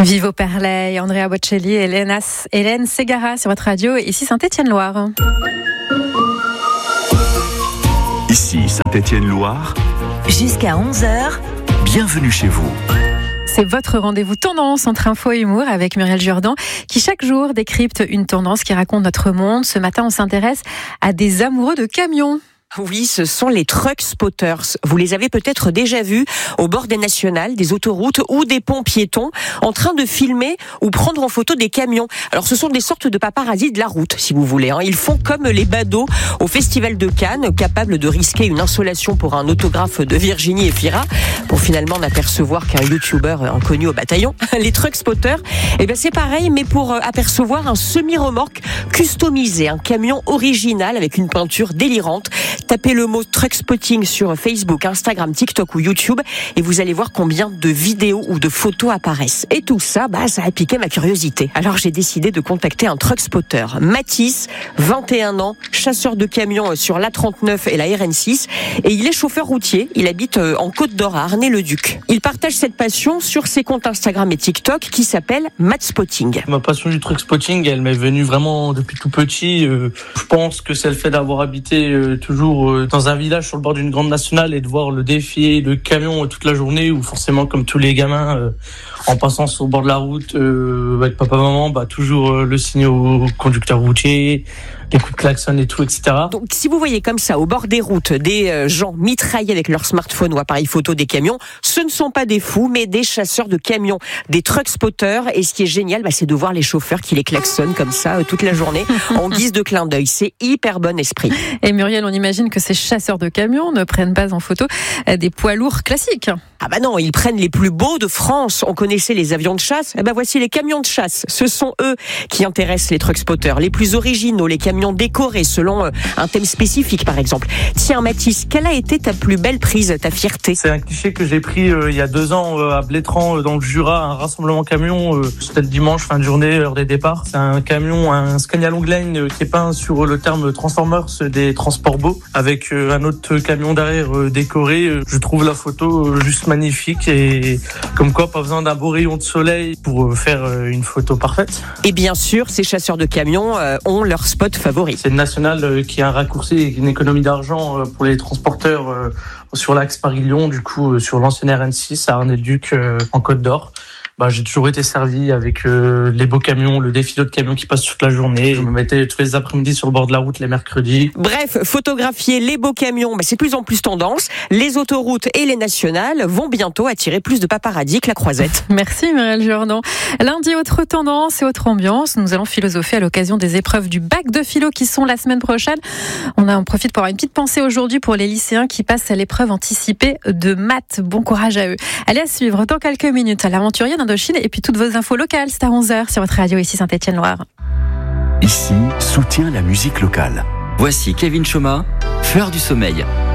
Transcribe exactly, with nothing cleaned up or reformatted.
Vivo Perley, Andrea Bocelli et Hélène, Hélène Ségara sur votre radio, ici Saint-Étienne-Loire. Ici Saint-Étienne-Loire. Jusqu'à onze heures. Bienvenue chez vous. C'est votre rendez-vous tendance entre info et humour avec Muriel Jourdan qui chaque jour décrypte une tendance qui raconte notre monde. Ce matin, on s'intéresse à des amoureux de camions. Oui, ce sont les truck spotters. Vous les avez peut-être déjà vus au bord des nationales, des autoroutes ou des ponts piétons en train de filmer ou prendre en photo des camions. Alors ce sont des sortes de paparazzis de la route, si vous voulez. Ils font comme les badauds au Festival de Cannes, capables de risquer une insolation pour un autographe de Virginie Efira, pour finalement n'apercevoir qu'un youtubeur inconnu au bataillon. Les truck spotters, eh ben c'est pareil, mais pour apercevoir un semi-remorque customisé, un camion original avec une peinture délirante. Tapez le mot truck spotting sur Facebook, Instagram, TikTok ou YouTube et vous allez voir combien de vidéos ou de photos apparaissent. Et tout ça, bah, ça a piqué ma curiosité. Alors j'ai décidé de contacter un truck spotter. Mathis, vingt et un ans, chasseur de camions sur l'A trente-neuf et la R N six et il est chauffeur routier. Il habite en Côte d'Or à Arnay-le-Duc. Il partage cette passion sur ses comptes Instagram et TikTok qui s'appelle Matt Spotting. Ma passion du truck spotting, elle m'est venue vraiment depuis tout petit. Euh, je pense que c'est le fait d'avoir habité euh, toujours dans un village sur le bord d'une grande nationale et de voir le défiler de camions toute la journée où forcément comme tous les gamins euh, en passant sur le bord de la route euh, avec papa maman bah toujours euh, le signe au conducteur routier, des coups de klaxon et tout, et cetera. Donc si vous voyez comme ça au bord des routes des euh, gens mitraillés avec leur smartphone ou appareil photo des camions, ce ne sont pas des fous mais des chasseurs de camions, des truck spotters. Et ce qui est génial, bah, c'est de voir les chauffeurs qui les klaxonnent comme ça euh, toute la journée en guise de clin d'œil. C'est hyper bon esprit. Et Muriel, on imagine que ces chasseurs de camions ne prennent pas en photo des poids lourds classiques. Ah bah non, ils prennent les plus beaux de France. On connaissait les avions de chasse, eh ben voici les camions de chasse. Ce sont eux qui intéressent les truck spotters, les plus originaux, les camions décorés selon un thème spécifique par exemple. Tiens Mathis, quelle a été ta plus belle prise, ta fierté? C'est un cliché que j'ai pris euh, il y a deux ans euh, à Blétran euh, dans le Jura, un rassemblement camion. Euh, c'était le dimanche, fin de journée, heure des départs. C'est un camion, un Scania Longline euh, qui est peint sur le terme Transformers des transports beaux, avec euh, un autre camion derrière euh, décoré. Euh, je trouve la photo euh, juste magnifique et comme quoi pas besoin d'un beau rayon de soleil pour faire une photo parfaite. Et bien sûr, ces chasseurs de camions euh, ont leur spot favori. C'est une nationale euh, qui a un raccourci et une économie d'argent euh, pour les transporteurs euh, sur l'axe Paris-Lyon, du coup euh, sur l'ancienne R N six à Arnay-le-Duc euh, en Côte d'Or. Bah, j'ai toujours été servi avec euh, les beaux camions, le défilé de camions qui passent toute la journée. Je me mettais tous les après-midi sur le bord de la route les mercredis. Bref, photographier les beaux camions, bah, c'est de plus en plus tendance. Les autoroutes et les nationales vont bientôt attirer plus de paparazzis que la croisette. Merci Muriel Jourdan. Lundi, autre tendance et autre ambiance. Nous allons philosopher à l'occasion des épreuves du bac de philo qui sont la semaine prochaine. On en profite pour avoir une petite pensée aujourd'hui pour les lycéens qui passent à l'épreuve anticipée de maths. Bon courage à eux. Allez à suivre dans quelques minutes à l'aventurier d'Indochine et puis toutes vos infos locales, c'est à onze heures sur votre radio ici Saint-Étienne-Loire. Ici, soutient la musique locale. Voici Kevin Choma, Fleur du sommeil.